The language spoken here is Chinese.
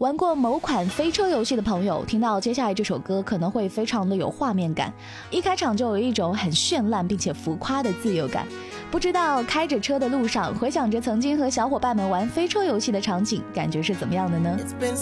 玩过某款飞车游戏的朋友听到接下来这首歌可能会非常的有画面感，一开场就有一种很绚烂并且浮夸的自由感。不知道开着车的路上回想着曾经和小伙伴们玩飞车游戏的场景，感觉是怎么样的呢？ It's been